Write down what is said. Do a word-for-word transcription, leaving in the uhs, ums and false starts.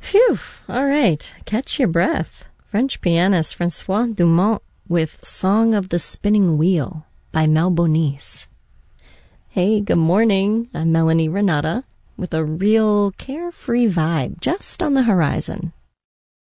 Phew, all right, catch your breath. French pianist Francois Dumont with Song of the Spinning Wheel by Mel Bonis. Hey, good morning. I'm Melanie Renata with a real carefree vibe just on the horizon.